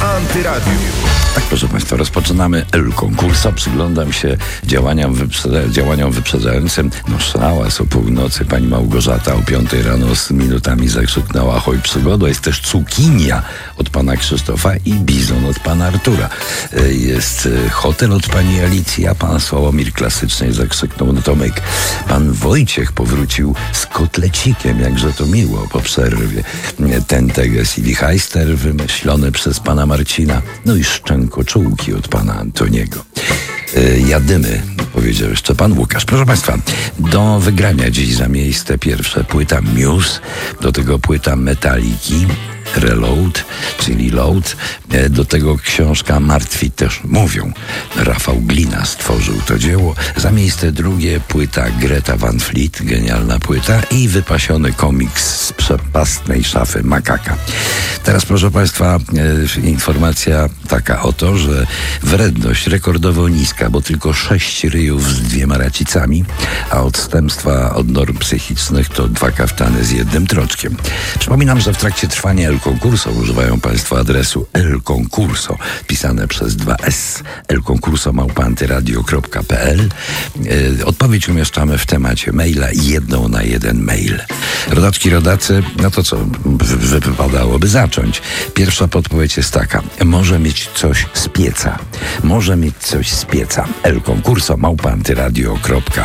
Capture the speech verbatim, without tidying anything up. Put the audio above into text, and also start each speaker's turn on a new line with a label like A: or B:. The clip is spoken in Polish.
A: Antyradiu.
B: Tak, proszę Państwa, rozpoczynamy El Concurso. Przyglądam się działaniom, wyprzedza- działaniom wyprzedzającym. No szałas o północy. Pani Małgorzata o piątej rano z minutami zakrzyknęła: hoj, przygoda. Jest też cukinia od pana Krzysztofa i bizon od pana Artura. Jest hotel od pani Alicji, a pan Sławomir klasycznie zakrzyknął: no Tomek. Pan Wojciech powrócił z kotlecikiem, jakże to miło po przerwie. Ten teges i wichajster wymyślony przez pana Marcina. No i szczękoczułki od pana Antoniego. Yy, jadymy, powiedział jeszcze pan Łukasz. Proszę Państwa, do wygrania dziś za miejsce pierwsze płyta Muse, do tego płyta Metaliki, Reload, czyli Load, do tego książka Martwi też mówią. Rafał Glina stworzył to dzieło. Za miejsce drugie płyta Greta Van Fleet, genialna płyta, i wypasiony komiks z przepastnej szafy Makaka. Teraz, proszę Państwa, e, informacja taka oto, że wredność rekordowo niska, bo tylko sześć ryjów z dwiema racicami, a odstępstwa od norm psychicznych to dwa kaftany z jednym troczkiem. Przypominam, że w trakcie trwania El Concurso używają Państwo adresu El Concurso, pisane przez dwa S, elconcurso małpa antyradio kropka p l. Yy, odpowiedź umieszczamy w temacie maila, jedną na jeden mail. Rodaczki, rodacy, no to co, wy- wypadałoby zacząć. Pierwsza podpowiedź jest taka: może mieć coś z pieca. Może mieć coś z pieca. El Concurso małpa antyradio kropka